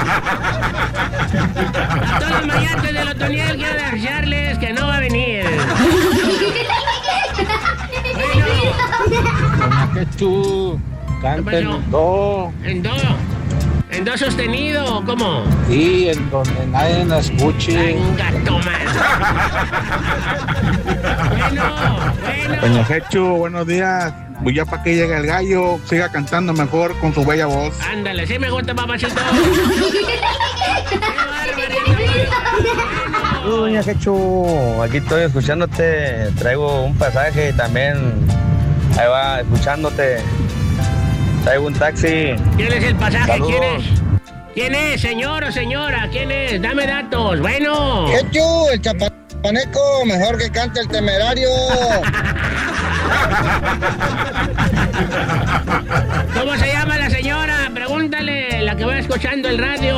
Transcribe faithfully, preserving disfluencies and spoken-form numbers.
A todos los mayates del Otoniel quiero desearles que no va a venir. Bueno. Doña Quechu, canta en do. ¿En do? ¿En do sostenido o cómo? Sí, en donde nadie la escuche. Venga, toma. Bueno, bueno. Doña Quechu, buenos días. Pues ya para que llegue el gallo, siga cantando mejor con su bella voz. Ándale, sí me gusta, papacito. Uh, Doña Quechu, aquí estoy escuchándote, traigo un pasaje y también ahí va escuchándote, traigo un taxi. ¿Quién es el pasaje? Saludos. ¿Quién es? ¿Quién es, señor o señora? ¿Quién es? Dame datos. Bueno. Quechu, el chapaneco, mejor que cante el Temerario. ¿Cómo se llama la señora? Pregúntale, la que va escuchando el radio.